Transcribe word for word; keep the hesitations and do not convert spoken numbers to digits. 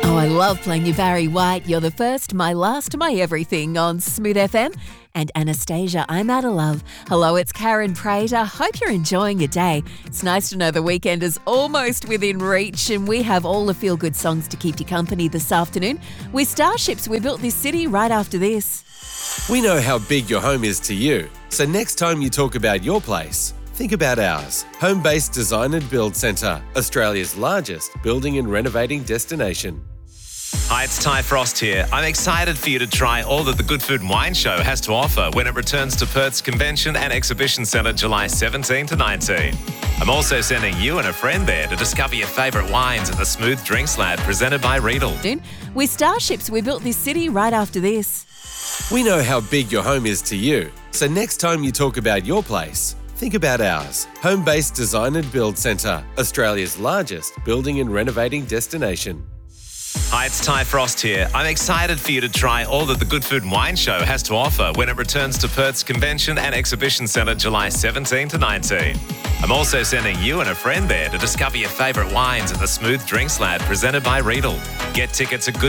Oh, I love playing you Barry White. You're the first, my last, my everything on Smooth F M. And Anastasia, I'm out of love. Hello, it's Karen Prater. Hope you're enjoying your day. It's nice to know the weekend is almost within reach and we have all the feel-good songs to keep you company this afternoon. With Starships, we built this city right after this. We know how big your home is to you, so next time you talk about your place, think about ours. Home-based Design and Build Centre, Australia's largest building and renovating destination. Hi, it's Ty Frost here. I'm excited for you to try all that the Good Food and Wine Show has to offer when it returns to Perth's Convention and Exhibition Centre July seventeenth to nineteenth. I'm also sending you and a friend there to discover your favourite wines at the Smooth Drinks Lab presented by Riedel. With Starships, we built this city right after this. We know how big your home is to you, so next time you talk about your place, think about ours. Home-based Design and Build Centre, Australia's largest building and renovating destination. Hi, it's Ty Frost here. I'm excited for you to try all that the Good Food and Wine Show has to offer when it returns to Perth's Convention and Exhibition Centre July seventeenth to nineteenth. I'm also sending you and a friend there to discover your favourite wines at the Smooth Drinks Lab presented by Riedel. Get tickets at Good